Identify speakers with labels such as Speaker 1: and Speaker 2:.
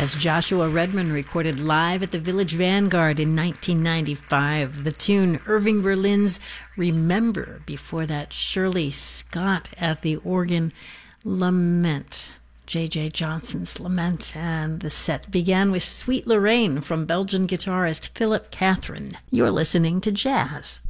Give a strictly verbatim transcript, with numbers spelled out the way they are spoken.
Speaker 1: as Joshua Redman recorded live at the Village Vanguard in nineteen ninety-five. The tune Irving Berlin's Remember. Before that, Shirley Scott at the organ, Lament. J J Johnson's Lament, and the set began with Sweet Lorraine from Belgian guitarist Philip Catherine. You're listening to Jazz